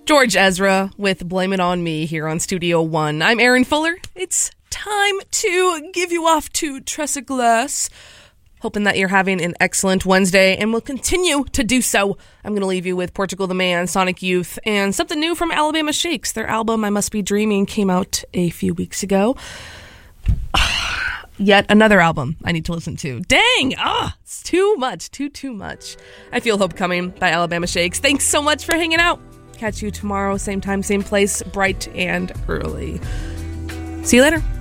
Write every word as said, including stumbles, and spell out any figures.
George Ezra with Blame It On Me here on Studio One. I'm Aaron Fuller. It's time to give you off to Tressa Glass. Hoping that you're having an excellent Wednesday and will continue to do so. I'm going to leave you with Portugal the Man, Sonic Youth, and something new from Alabama Shakes. Their album, I Must Be Dreaming, came out a few weeks ago. Yet another album I need to listen to. Dang! Ah, it's too much, too, too much. I Feel Hope Coming by Alabama Shakes. Thanks so much for hanging out. Catch you tomorrow, same time, same place, bright and early. See you later.